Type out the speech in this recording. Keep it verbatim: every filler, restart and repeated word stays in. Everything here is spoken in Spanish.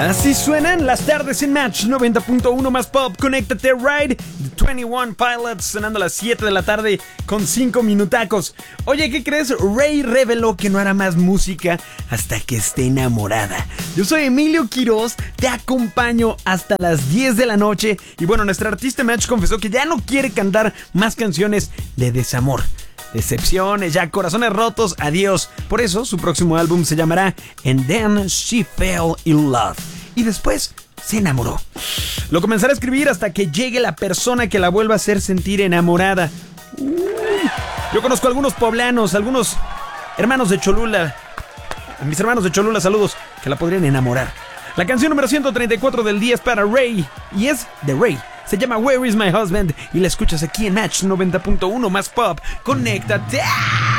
Así suenan las tardes en Match noventa punto uno más pop. Conéctate, Ride de veintiuno Pilots, sonando a las siete de la tarde con cinco minutacos. Oye, ¿qué crees? Rey reveló que no hará más música hasta que esté enamorada. Yo soy Emilio Quiroz, te acompaño hasta las diez de la noche. Y bueno, nuestra artista Match confesó que ya no quiere cantar más canciones de desamor, decepciones, ya corazones rotos, adiós. Por eso su próximo álbum se llamará And Then She Fell in Love. Y después se enamoró. Lo comenzará a escribir hasta que llegue la persona que la vuelva a hacer sentir enamorada. Uy, yo conozco a algunos poblanos, algunos hermanos de Cholula. A mis hermanos de Cholula, saludos, que la podrían enamorar. La canción número ciento treinta y cuatro del día es para Rey y es de Rey. Se llama Where Is My Husband y la escuchas aquí en Match noventa punto uno más pop. ¡Conéctate!